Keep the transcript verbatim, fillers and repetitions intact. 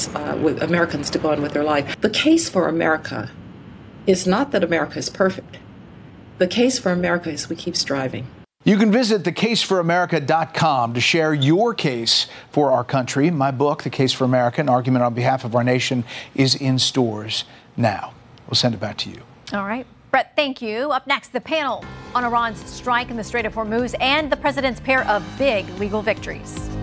lives, uh, with Americans to go on with their life. The case for America is not that America is perfect. The case for America is we keep striving. You can visit the case for america dot com to share your case for our country. My book, The Case for America, an argument on behalf of our nation, is in stores now. We'll send it back to you. All right. Brett, thank you. Up next, the panel on Iran's strike in the Strait of Hormuz and the president's pair of big legal victories.